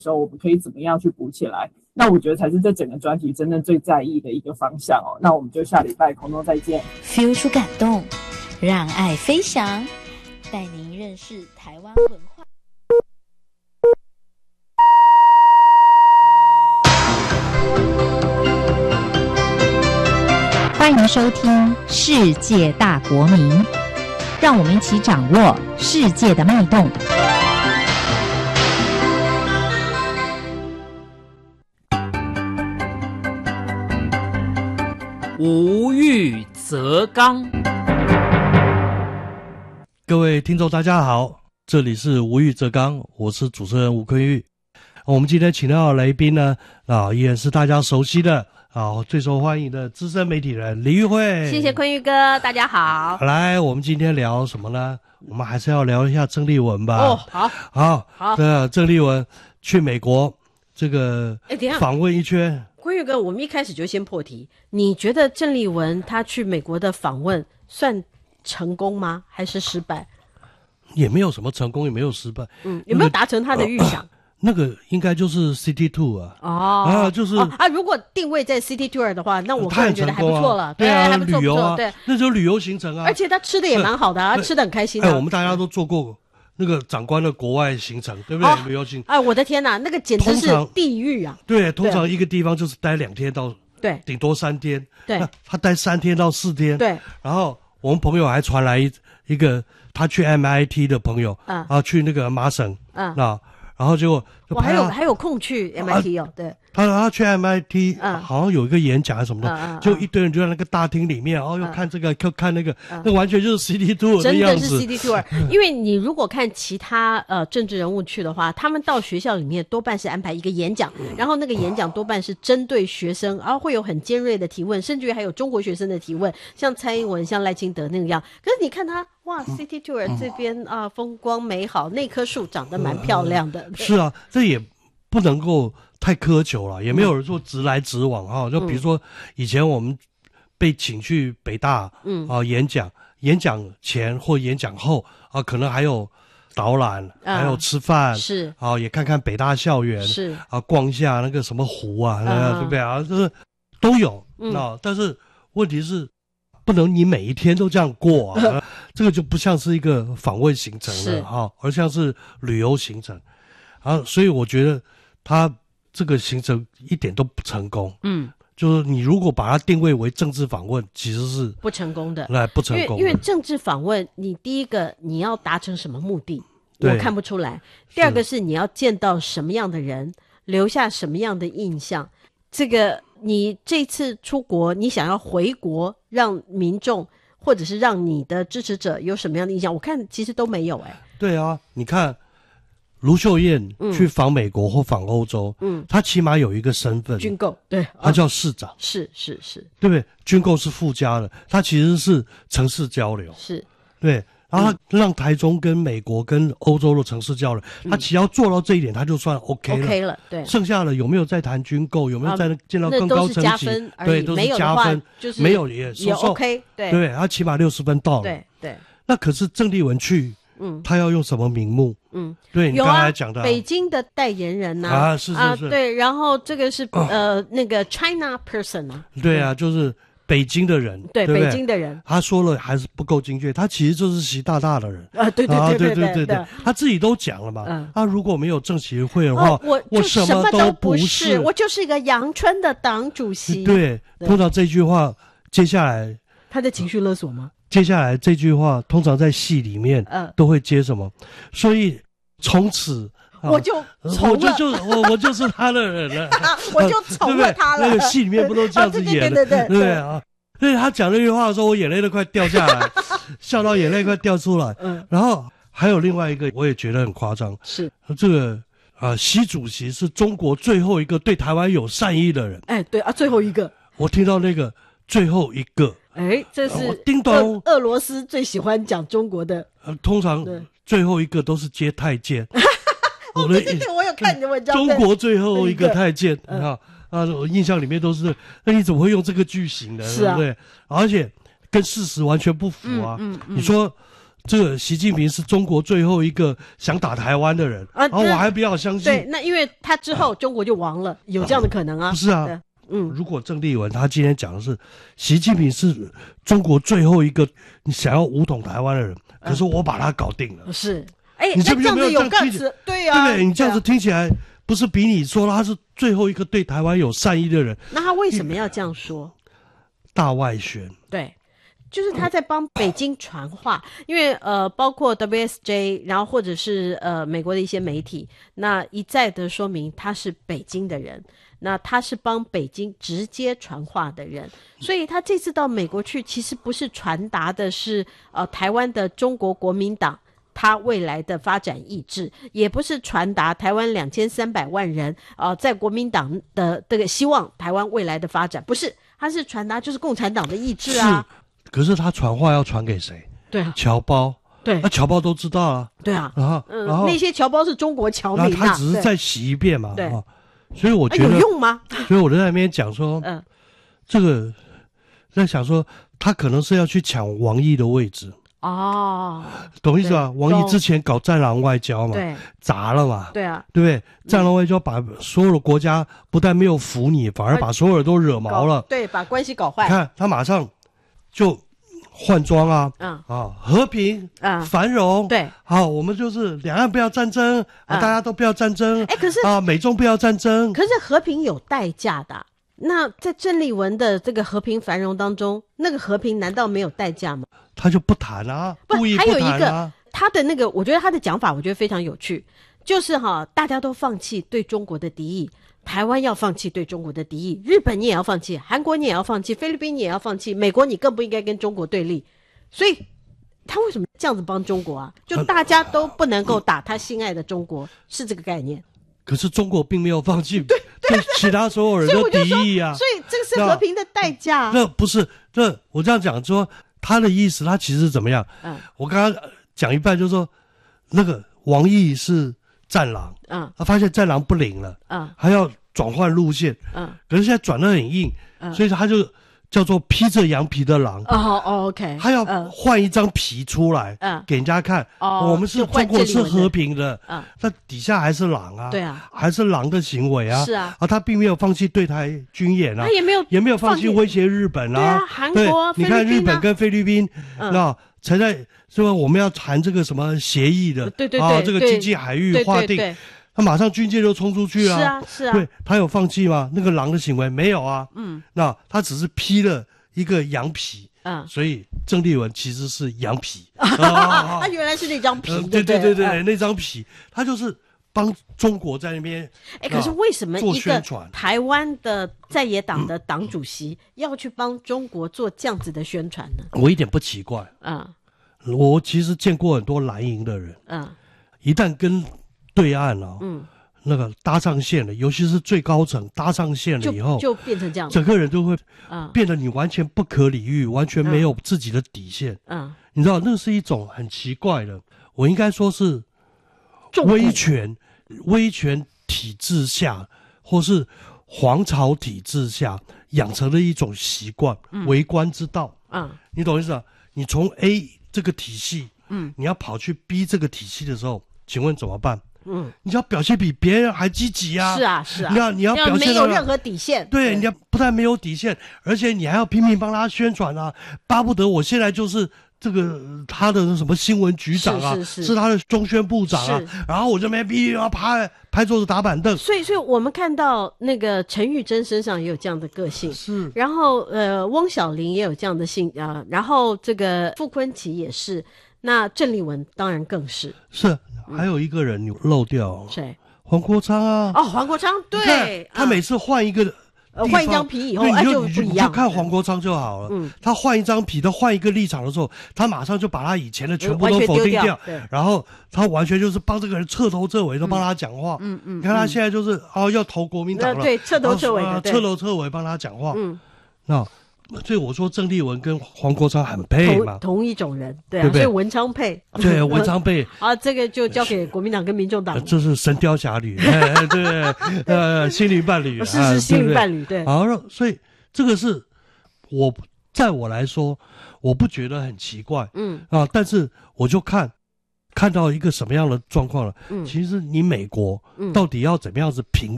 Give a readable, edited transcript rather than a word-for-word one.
时候，我们可以怎么样去补起来？那我觉得才是这整个专题真正最在意的一个方向哦。那我们就下礼拜空中再见。 feel 出感动，让爱飞翔，带您认识台湾文化。 欢迎收听《世界大国民》，让我们一起掌握世界的脉动。 无欲则刚。 各位听众大家好，这里是无欲则刚，我是主持人吴坤玉。我们今天请到的来宾呢，也是大家熟悉的最受欢迎的资深媒体人李玉慧。 谢谢坤玉哥，大家好。 来，我们今天聊什么呢？我们还是要聊一下郑丽文吧。 哦，好。 郑丽文去美国这个访问一圈。 坤玉哥，我们一开始就先破题，你觉得郑丽文她去美国的访问算成功吗？还是失败？ 也没有什么成功，也没有失败。 有没有达成她的预想？ 那个应该就是 City Tour 啊。就是如果定位在 City Tour 的话，那我个人觉得还不错了。 对啊， 还不错， 旅游啊， 对， 那就是旅游行程啊。 而且他吃的也蛮好的啊，吃的很开心的。 我们大家都做过那个长官的国外行程，对不对？旅游行。 我的天哪，那个简直是地狱啊！ 对，通常一个地方就是待2天到顶多3天。 对， 他待3天到4天。 对， 然后我们朋友还传来一个他去 MIT 的朋友去那个麻省然后结果我还有空去 MIT 哦，对， 他去 MIT 好像有一个演讲什么的，就一堆人就在那个大厅里面，又看这个看那个，那完全就是 City Tour 的样子， 真的是 City Tour。因为你如果看其他政治人物去的话，他们到学校里面多半是安排一个演讲，然后那个演讲多半是针对学生，然后会有很尖锐的提问，甚至于还有中国学生的提问，像蔡英文、像赖清德那个样。可是你看他。哇 ，City Tour 这边风光美好，那棵树长得蛮漂亮的。 是啊，这也不能够太苛求了，也没有人说直来直往就比如说以前我们被请去北大演讲前或演讲后可能还有导览，还有吃饭， 是也看看北大校园， 是逛一下那个什么湖对不对就是都有但是问题是。不能你每一天都这样过这个就不像是一个访问行程了而像是旅游行程所以我觉得他这个行程一点都不成功。就是你如果把它定位为政治访问，其实是不成功的， 不成功的。 因为政治访问，你第一个你要达成什么目的，我看不出来；第二个是你要见到什么样的人，留下什么样的印象，这个。你这次出国，你想要回国，让民众或者是让你的支持者有什么样的印象？我看其实都没有对啊，你看卢秀燕去访美国或访欧洲，她起码有一个身份， 军购，对， 她叫市长， 是， 对不对？军购是附加的，她其实是城市交流， 是， 对。然后他让台中跟美国跟欧洲的城市交流，他只要做到这一点，他就算 OK 了。 对， 剩下的有没有在谈军购，有没有在见到更高层级，对，都是加分。 就是没有也收 OK， 对，他起码60分到了。 对。 那可是郑丽文去，他要用什么名目？对你刚才讲的， 北京的代言人呐， 是， 对，然后这个是那个 China person 对啊，就是。北京的人， 对北京的人， 他说了还是不够精确，他其实就是习大大的人对， 他自己都讲了嘛。他如果没有政协会的话，我什么都不是， 我就是一个阳春的党主席。 对，通常这句话接下来他的情绪勒索吗？ 接下来这句话通常在戏里面都会接什么？所以从此。我就是他的人了我就宠了他了。 那个戏里面不都这样子演的？对啊，所以他讲那句话的时候，我眼泪都快掉下来，笑到眼泪快掉出来。然后还有另外一个，我也觉得很夸张， 是这个习主席是中国最后一个对台湾有善意的人。 对最后一个。 我听到那个最后一个， 这是叮咚， 俄罗斯最喜欢讲中国的。 通常最后一个都是接太监。 对，我有看你的文章。 中国最后一个太监我印象里面都是，那你怎么会用这个句型呢？对不对？而且跟事实完全不符啊！你说这个习近平是中国最后一个想打台湾的人然后我还比较相信。 对，那因为他之后中国就亡了，有这样的可能啊？ 不是啊，如果郑丽文他今天讲的是习近平是中国最后一个想要武统台湾的人，可是我把他搞定了。 是， 你这样子有个词，对啊， 对不对？你这样子听起来不是比你说他是最后一个对台湾有善意的人？ 那他为什么要这样说？ 大外宣， 对。就是他在帮北京传话，因为包括 WSJ， 然后或者是美国的一些媒体，那一再的说明他是北京的人，那他是帮北京直接传话的人，所以他这次到美国去，其实不是传达的是台湾的中国国民党他未来的发展意志，也不是传达台湾2300万人在国民党的这个希望台湾未来的发展，不是，他是传达就是共产党的意志啊。 可是他传话要传给谁？ 对啊， 侨胞。 对， 那侨胞都知道啊。 对啊， 然后那些侨胞是中国侨民啊， 他只是再洗一遍嘛。 对， 所以我觉得有用吗？ 所以我在那边讲说，这个在想说，他可能是要去抢王毅的位置。 哦， 懂意思吧？王毅之前搞战狼外交嘛， 对， 砸了嘛， 对啊， 对不对？战狼外交把所有的国家不但没有服你，反而把所有人都惹毛了， 对，把关系搞坏。 看他马上就换装啊，和平繁荣， 对， 我们就是两岸不要战争大家都不要战争， 可是美中不要战争， 可是和平有代价的。那在郑丽文的这个和平繁荣当中，那个和平难道没有代价吗？ 他就不谈啊，故意不谈啊。 还有一个他的那个，我觉得他的讲法，我觉得非常有趣，就是大家都放弃对中国的敌意，台湾要放弃对中国的敌意，日本你也要放弃，韩国你也要放弃，菲律宾你也要放弃，美国你更不应该跟中国对立。所以他为什么这样子帮中国啊？就大家都不能够打他心爱的中国，是这个概念。 可是中国并没有放弃对其他所有人的敌意啊， 所以这个是和平的代价。 那不是，我这样讲说他的意思，他其实怎么样？我刚刚讲一半就是说，那个王毅是战狼，他发现战狼不灵了，还要转换路线，可是现在转得很硬，所以他就叫做披着羊皮的狼。 OK， 他要换一张皮出来，给人家看，我们是中国是和平的，但底下还是狼啊， 对啊， 还是狼的行为啊， 是啊， 他并没有放弃对台军演啊， 他也没有放弃威胁日本啊， 对啊，韩国、 你看日本跟菲律宾，那才在说我们要谈这个什么协议的， 对， 这个经济海域划定。他马上军舰就冲出去了， 是啊， 对，他有放弃吗？那个狼的行为没有啊，那他只是披了一个羊皮，所以郑丽文其实是羊皮， 他原来是那张皮， 对，那张皮，他就是帮中国在那边， 可是为什么一个传台湾的在野党的党主席要去帮中国做这样子的宣传呢？ 我一点不奇怪，我其实见过很多蓝营的人，一旦跟对岸那个搭上线了，尤其是最高层搭上线了以后， 就变成这样， 整个人都会变得你完全不可理喻，完全没有自己的底线。你知道，那是一种很奇怪的，我应该说是威权体制下，或是皇朝体制下养成的一种习惯，为官之道。你懂意思啊？你从 A 这个体系，你要跑去 B 这个体系的时候，请问怎么办？你要表现比别人还积极啊！ 是啊， 你要表现没有任何底线。 对，你要不但没有底线，而且你还要拼命帮他宣传啊！巴不得我现在就是这个他的什么新闻局长啊，是他的中宣部长啊，然后我这边逼要拍桌子打板凳。 所以我们看到那个陈玉珍身上也有这样的个性， 是。 然后翁小玲也有这样的性然后这个傅昆萁也是，那郑丽文当然更是。 是。还有一个人你漏掉， 谁？ 黄国昌啊！ 黄国昌，对， 他每次换一个换一张皮以后，就不一样。 你就看黄国昌就好了。他换一张皮，他换一个立场的时候，他马上就把他以前的全部都否定掉，然后他完全就是帮这个人彻头彻尾都帮他讲话。你看他现在就是要投国民党了， 对，彻头彻尾的， 彻头彻尾帮他讲话。那。所以我说郑丽文跟黄国昌很配嘛， 同一种人，对啊，所以文昌配， 对，文昌配。 这个就交给国民党跟民众党。 这是神雕侠侣，对，心灵伴侣， 是心灵伴侣，对。 好，所以这个是在我来说， 我不觉得很奇怪，但是我就看到一个什么样的状况了。其实你美国到底要怎么样子评